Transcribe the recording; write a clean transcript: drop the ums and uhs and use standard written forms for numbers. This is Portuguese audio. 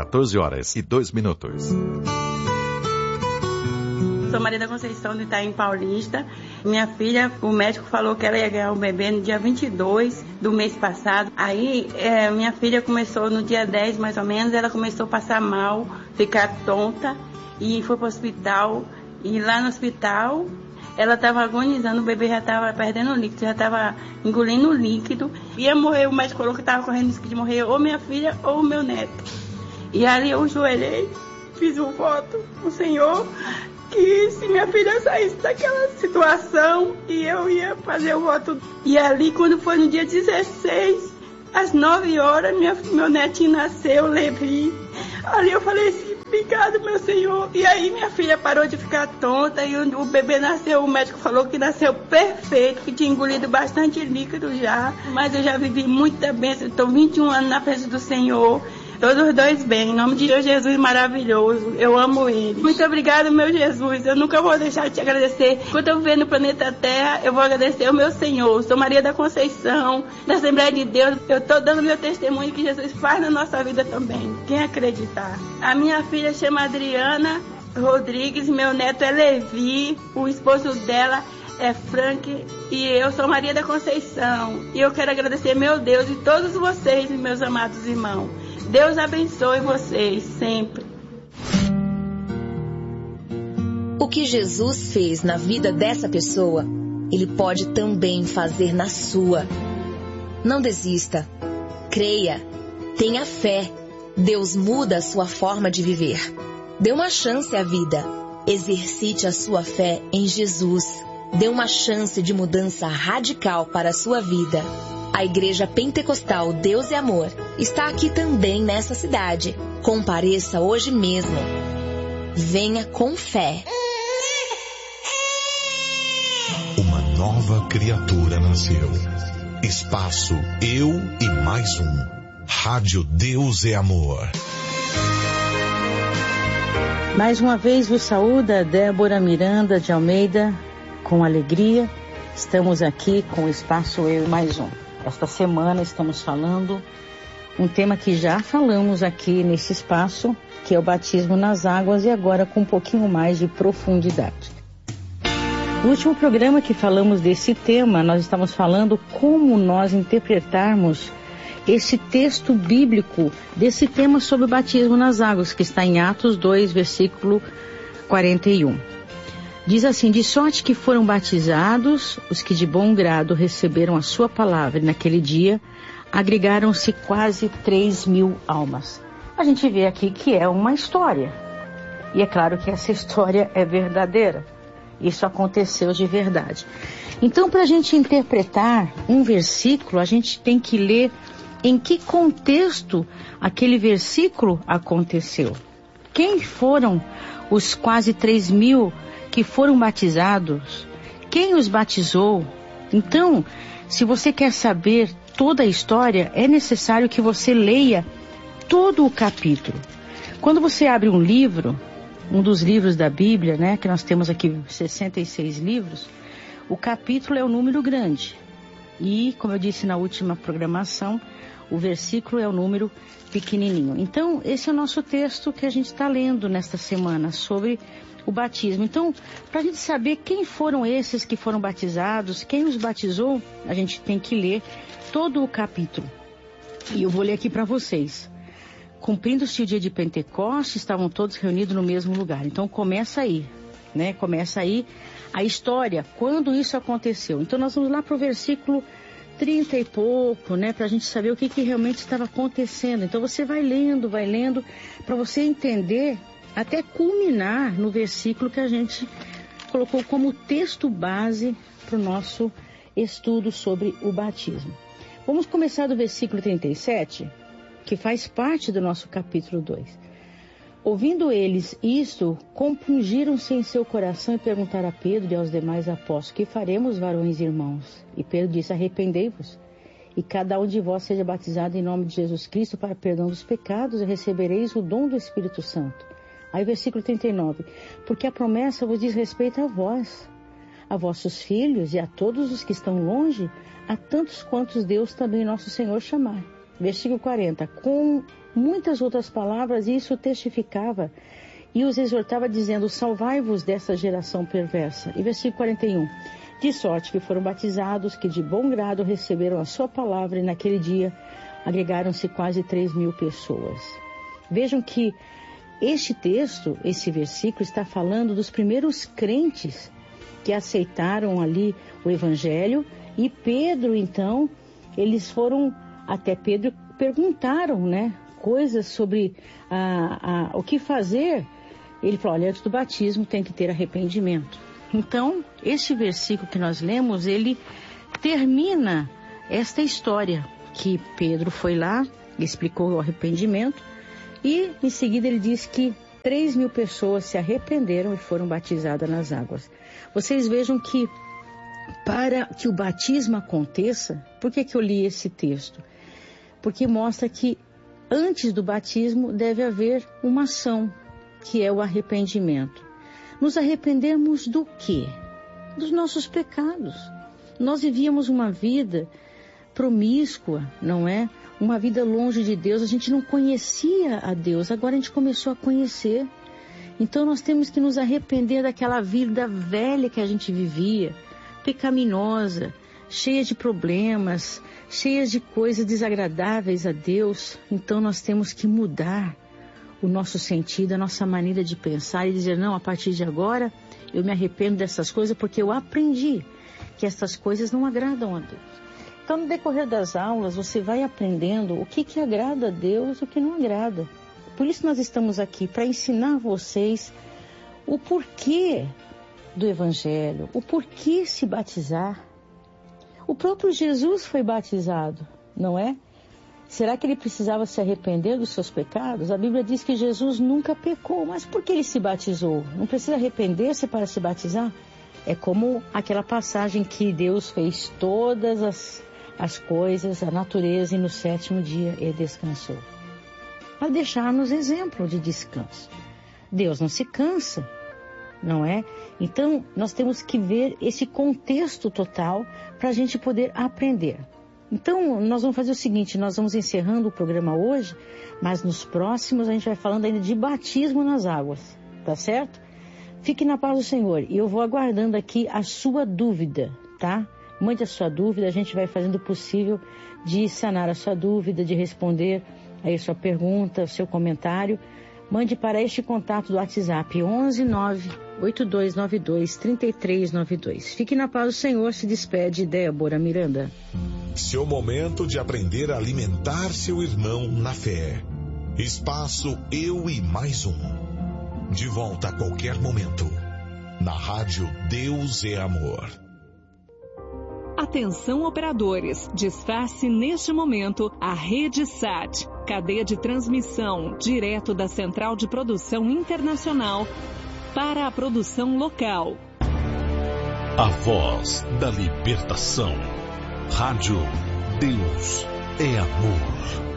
14h02. Sou Maria da Conceição de Itaim Paulista. Minha filha, o médico falou que ela ia ganhar o bebê no dia 22 do mês passado. Aí, minha filha começou no dia 10, mais ou menos, ela começou a passar mal, ficar tonta e foi para o hospital. E lá no hospital, ela estava agonizando, o bebê já estava perdendo líquido, já estava engolindo líquido. Ia morrer, o médico falou que estava correndo risco de morrer ou minha filha ou o meu neto. E ali eu joelhei, fiz um voto ao Senhor, que se minha filha saísse daquela situação, e eu ia fazer o voto. E ali, quando foi no dia 16, às 9 horas, meu netinho nasceu, Levi. Ali eu falei assim, obrigado, meu Senhor. E aí minha filha parou de ficar tonta e o bebê nasceu. O médico falou que nasceu perfeito, que tinha engolido bastante líquido já. Mas eu já vivi muita bênção. Estou 21 anos na presença do Senhor. Todos os dois bem, em nome de Deus, Jesus maravilhoso, eu amo Ele. Muito obrigado, meu Jesus, eu nunca vou deixar de te agradecer. Enquanto eu viver no planeta Terra, eu vou agradecer ao meu Senhor. Sou Maria da Conceição, da Assembleia de Deus. Eu estou dando meu testemunho que Jesus faz na nossa vida também, quem acreditar. A minha filha chama Adriana Rodrigues, meu neto é Levi, o esposo dela é Frank e eu sou Maria da Conceição. E eu quero agradecer meu Deus e todos vocês, meus amados irmãos. Deus abençoe vocês sempre. O que Jesus fez na vida dessa pessoa, Ele pode também fazer na sua. Não desista. Creia. Tenha fé. Deus muda a sua forma de viver. Dê uma chance à vida. Exercite a sua fé em Jesus. Dê uma chance de mudança radical para a sua vida. A Igreja Pentecostal Deus e Amor está aqui também nessa cidade. Compareça hoje mesmo. Venha com fé. Uma nova criatura nasceu. Espaço Eu e Mais Um. Rádio Deus e Amor. Mais uma vez vos saúda Débora Miranda de Almeida. Com alegria, estamos aqui com o Espaço Eu e Mais Um. Esta semana estamos falando um tema que já falamos aqui nesse espaço, que é o batismo nas águas, e agora com um pouquinho mais de profundidade. No último programa que falamos desse tema, nós estávamos falando como nós interpretarmos esse texto bíblico desse tema sobre o batismo nas águas, que está em Atos 2, versículo 41. Diz assim: de sorte que foram batizados os que de bom grado receberam a sua palavra, e naquele dia agregaram-se quase 3.000 almas. A gente vê aqui que é uma história, e é claro que essa história é verdadeira. Isso aconteceu de verdade. Então, para a gente interpretar um versículo, a gente tem que ler em que contexto aquele versículo aconteceu. Quem foram os quase 3.000 que foram batizados? Quem os batizou? Então, se você quer saber toda a história, é necessário que você leia todo o capítulo. Quando você abre um livro, um dos livros da Bíblia, né, que nós temos aqui 66 livros, o capítulo é um número grande. E, como eu disse na última programação, o versículo é o número pequenininho. Então, esse é o nosso texto que a gente está lendo nesta semana sobre o batismo. Então, para a gente saber quem foram esses que foram batizados, quem os batizou, a gente tem que ler todo o capítulo. E eu vou ler aqui para vocês. Cumprindo-se o dia de Pentecostes, estavam todos reunidos no mesmo lugar. Então, começa aí, né? Começa aí a história, quando isso aconteceu. Então, nós vamos lá para o versículo 30 e pouco, né? Para a gente saber o que realmente estava acontecendo. Então, você vai lendo, para você entender, até culminar no versículo que a gente colocou como texto base para o nosso estudo sobre o batismo. Vamos começar do versículo 37, que faz parte do nosso capítulo 2. Ouvindo eles isto, compungiram-se em seu coração e perguntaram a Pedro e aos demais apóstolos: que faremos, varões e irmãos? E Pedro disse: arrependei-vos, e cada um de vós seja batizado em nome de Jesus Cristo para perdão dos pecados, e recebereis o dom do Espírito Santo. Aí versículo 39, porque a promessa vos diz respeito a vós, a vossos filhos e a todos os que estão longe, a tantos quantos Deus também nosso Senhor chamar. versículo 40, com muitas outras palavras, isso testificava e os exortava dizendo, salvai-vos dessa geração perversa. E versículo 41, de sorte que foram batizados, que de bom grado receberam a sua palavra, e naquele dia agregaram-se quase 3.000 pessoas. Vejam que este texto, esse versículo, está falando dos primeiros crentes que aceitaram ali o Evangelho, e Pedro, então, eles foram, até Pedro perguntaram, né, coisas sobre o que fazer. Ele falou, olha, antes do batismo tem que ter arrependimento. Então, este versículo que nós lemos, ele termina esta história, que Pedro foi lá, explicou o arrependimento, e em seguida ele diz que 3.000 pessoas se arrependeram e foram batizadas nas águas. Vocês vejam que para que o batismo aconteça, por que eu li esse texto? Porque mostra que antes do batismo deve haver uma ação, que é o arrependimento. Nos arrependemos do quê? Dos nossos pecados. Nós vivíamos uma vida promíscua, não é? Uma vida longe de Deus, a gente não conhecia a Deus, agora a gente começou a conhecer. Então nós temos que nos arrepender daquela vida velha que a gente vivia, pecaminosa, cheia de problemas, cheia de coisas desagradáveis a Deus. Então nós temos que mudar o nosso sentido, a nossa maneira de pensar e dizer, não, a partir de agora eu me arrependo dessas coisas porque eu aprendi que essas coisas não agradam a Deus. Então, no decorrer das aulas, você vai aprendendo o que agrada a Deus e o que não agrada. Por isso nós estamos aqui, para ensinar vocês o porquê do Evangelho, o porquê se batizar. O próprio Jesus foi batizado, não é? Será que ele precisava se arrepender dos seus pecados? A Bíblia diz que Jesus nunca pecou, mas por que ele se batizou? Não precisa arrepender-se para se batizar? É como aquela passagem que Deus fez todas as coisas, a natureza, e no 7º dia ele descansou. Para deixar-nos exemplo de descanso. Deus não se cansa, não é? Então, nós temos que ver esse contexto total para a gente poder aprender. Então, nós vamos fazer o seguinte, nós vamos encerrando o programa hoje, mas nos próximos a gente vai falando ainda de batismo nas águas, tá certo? Fique na paz do Senhor e eu vou aguardando aqui a sua dúvida, tá? Mande a sua dúvida, a gente vai fazendo o possível de sanar a sua dúvida, de responder aí a sua pergunta, o seu comentário. Mande para este contato do WhatsApp 11982923392. Fique na paz do Senhor, se despede Débora Miranda. Seu momento de aprender a alimentar seu irmão na fé. Espaço Eu e Mais Um. De volta a qualquer momento. Na rádio Deus é Amor. Atenção operadores, desface neste momento a Rede SAT, cadeia de transmissão direto da Central de Produção Internacional para a produção local. A voz da libertação. Rádio Deus é Amor.